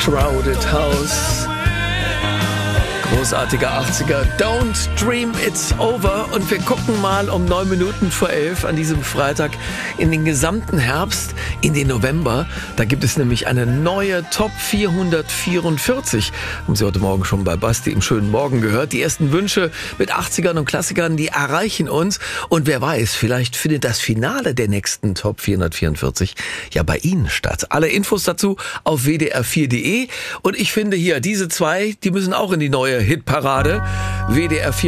Crowded House. Großartiger 80er. Don't Dream It's Over. Und wir gucken mal um 9 Minuten vor 11 an diesem Freitag in den gesamten Herbst, in den November. Da gibt es nämlich eine neue Top 444. Haben Sie heute Morgen schon bei Basti im schönen Morgen gehört. Die ersten Wünsche mit 80ern und Klassikern, die erreichen uns. Und wer weiß, vielleicht findet das Finale der nächsten Top 444 ja bei Ihnen statt. Alle Infos dazu auf wdr4.de. Und ich finde hier, diese zwei, die müssen auch in die neue Hitparade. WDR 4